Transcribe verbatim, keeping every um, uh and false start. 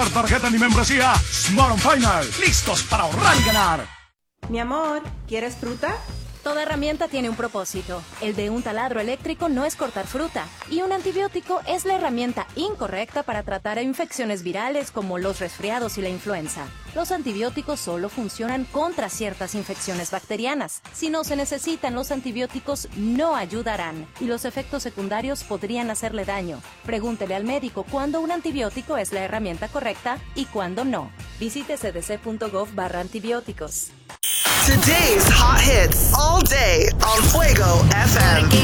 sacar tarjeta ni membresía. Smart on Final, listos para ahorrar y ganar. Mi amor, ¿quieres fruta? Toda herramienta tiene un propósito. El de un taladro eléctrico no es cortar fruta. Y un antibiótico es la herramienta incorrecta para tratar a infecciones virales como los resfriados y la influenza. Los antibióticos solo funcionan contra ciertas infecciones bacterianas. Si no se necesitan, los antibióticos no ayudarán. Y los efectos secundarios podrían hacerle daño. Pregúntele al médico cuándo un antibiótico es la herramienta correcta y cuándo no. Visite c d c punto gov barra antibióticos. Today's hot hits all day on Fuego F M.